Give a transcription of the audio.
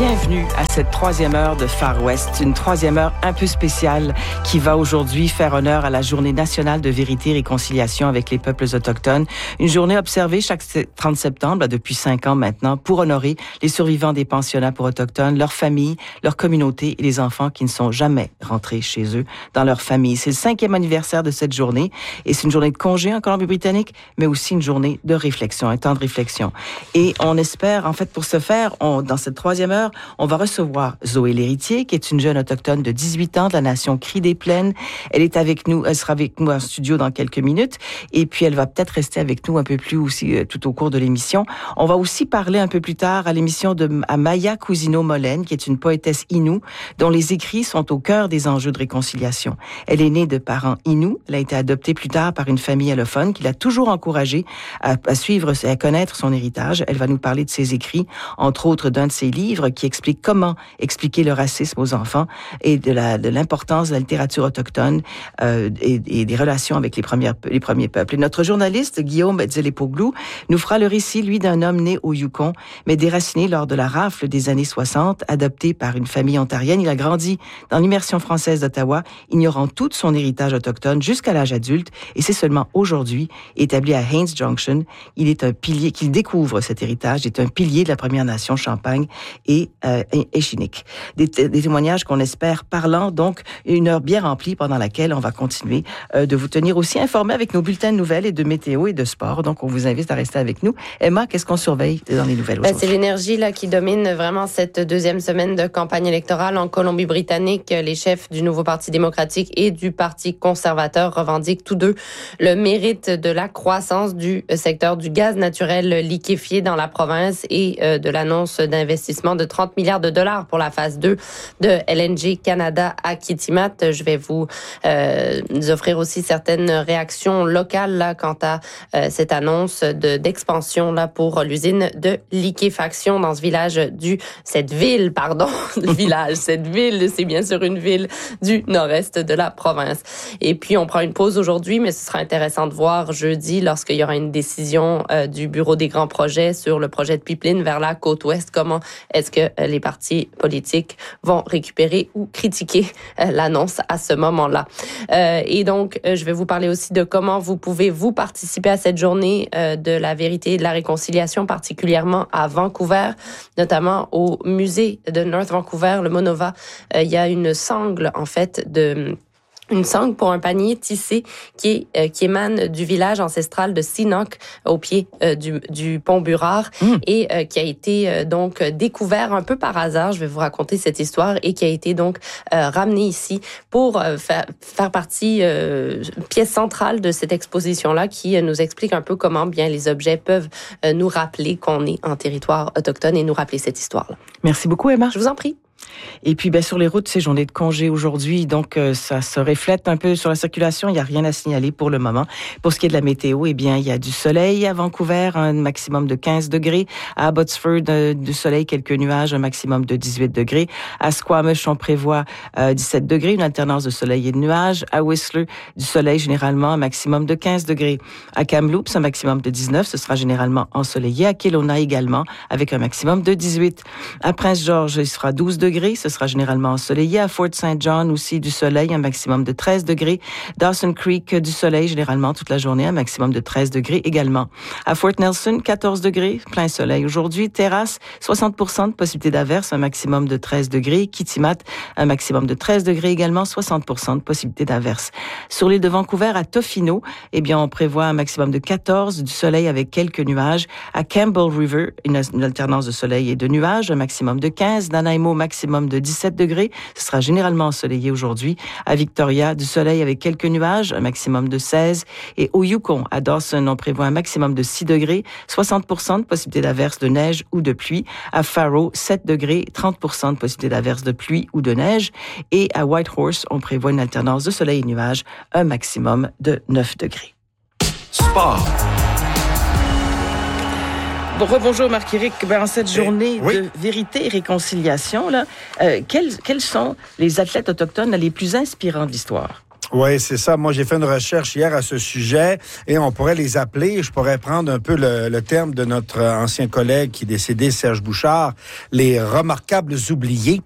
Bienvenue à cette troisième heure de Far West, une troisième heure un peu spéciale qui va aujourd'hui faire honneur à la Journée nationale de vérité et réconciliation avec les peuples autochtones. Une journée observée chaque 30 septembre, depuis 5 ans maintenant, pour honorer les survivants des pensionnats pour autochtones, leurs familles, leurs communautés et les enfants qui ne sont jamais rentrés chez eux, dans leur famille. C'est le 5e anniversaire de cette journée et c'est une journée de congé en Colombie-Britannique, mais aussi une journée de réflexion, un temps de réflexion. Et on espère, en fait, pour ce faire, dans cette troisième heure, on va recevoir Zoé L'Héritier, qui est une jeune autochtone de 18 ans de la nation Cris des Plaines. Elle sera avec nous en studio dans quelques minutes, et puis elle va peut-être rester avec nous un peu plus aussi tout au cours de l'émission. On va aussi parler un peu plus tard à l'émission à Maya Cousino-Molène, qui est une poétesse Innu, dont les écrits sont au cœur des enjeux de réconciliation. Elle est née de parents Innu. Elle a été adoptée plus tard par une famille allophone qui l'a toujours encouragée à suivre et à connaître son héritage. Elle va nous parler de ses écrits, entre autres d'un de ses livres qui explique comment expliquer le racisme aux enfants et de l'importance de la littérature autochtone et des relations avec les premiers peuples. Et notre journaliste, Guillaume Dzelepoglou, nous fera le récit, lui, d'un homme né au Yukon, mais déraciné lors de la rafle des années 60, adopté par une famille ontarienne. Il a grandi dans l'immersion française d'Ottawa, ignorant tout son héritage autochtone jusqu'à l'âge adulte, et c'est seulement aujourd'hui, établi à Haines Junction, il est un pilier, qu'il découvre cet héritage, il est un pilier de la Première Nation Champagne et Chinique. Des témoignages qu'on espère parlants, donc une heure bien remplie pendant laquelle on va continuer de vous tenir aussi informés avec nos bulletins de nouvelles et de météo et de sport. Donc, on vous invite à rester avec nous. Emma, qu'est-ce qu'on surveille dans les nouvelles aujourd'hui? C'est l'énergie là qui domine vraiment cette deuxième semaine de campagne électorale en Colombie-Britannique. Les chefs du nouveau Parti démocratique et du Parti conservateur revendiquent tous deux le mérite de la croissance du secteur du gaz naturel liquéfié dans la province et de l'annonce d'investissement de 30 milliards de dollars pour la phase 2 de LNG Canada à Kitimat. Je vais vous offrir aussi certaines réactions locales là quant à cette annonce d'expansion là pour l'usine de liquéfaction dans cette ville, c'est bien sûr une ville du nord-est de la province. Et puis on prend une pause aujourd'hui, mais ce sera intéressant de voir jeudi lorsqu'il y aura une décision du Bureau des grands projets sur le projet de pipeline vers la côte ouest. Comment est-ce que les partis politiques vont récupérer ou critiquer l'annonce à ce moment-là. Et donc, je vais vous parler aussi de comment vous pouvez participer à cette journée de la vérité et de la réconciliation, particulièrement à Vancouver, notamment au musée de North Vancouver, le Monova. Il y a une sangle, en fait, une sangle pour un panier tissé qui émane du village ancestral de Sinok au pied du pont Burrard et qui a été donc découvert un peu par hasard. Je vais vous raconter cette histoire et qui a été donc ramené ici pour faire partie pièce centrale de cette exposition-là qui nous explique un peu comment bien les objets peuvent nous rappeler qu'on est en territoire autochtone et nous rappeler cette histoire-là. Merci beaucoup, Emma. Je vous en prie. Et puis, sur les routes, c'est journée de congé aujourd'hui, donc ça se reflète un peu sur la circulation. Il n'y a rien à signaler pour le moment. Pour ce qui est de la météo, il y a du soleil à Vancouver, un maximum de 15 degrés. À Abbotsford, du soleil, quelques nuages, un maximum de 18 degrés. À Squamish, on prévoit 17 degrés, une alternance de soleil et de nuages. À Whistler, du soleil généralement, un maximum de 15 degrés. À Kamloops, un maximum de 19, ce sera généralement ensoleillé. À Kelowna également, avec un maximum de 18. À Prince George, il sera 12 degrés. Ce sera généralement ensoleillé. À Fort St. John aussi du soleil, un maximum de 13 degrés. Dawson Creek, du soleil généralement toute la journée, un maximum de 13 degrés également. À Fort Nelson, 14 degrés, plein soleil aujourd'hui. Terrasse, 60% de possibilité d'averse, un maximum de 13 degrés. Kitimat, un maximum de 13 degrés également, 60% de possibilité d'averse. Sur l'île de Vancouver, à Tofino, on prévoit un maximum de 14, du soleil avec quelques nuages. À Campbell River, une alternance de soleil et de nuages, un maximum de 15. Nanaimo, maximum de 17 degrés. Ce sera généralement ensoleillé aujourd'hui. À Victoria, du soleil avec quelques nuages, un maximum de 16. Et au Yukon, à Dawson, on prévoit un maximum de 6 degrés, 60% de possibilité d'averse de neige ou de pluie. À Faro, 7 degrés, 30% de possibilité d'averse de pluie ou de neige. Et à Whitehorse, on prévoit une alternance de soleil et nuages, un maximum de 9 degrés. Sport. Rebonjour Marc-Éric. En cette journée de vérité et réconciliation, quels sont les athlètes autochtones les plus inspirants de l'histoire? Oui, c'est ça. Moi, j'ai fait une recherche hier à ce sujet et on pourrait les appeler. Je pourrais prendre un peu le terme de notre ancien collègue qui est décédé, Serge Bouchard, les remarquables oubliés.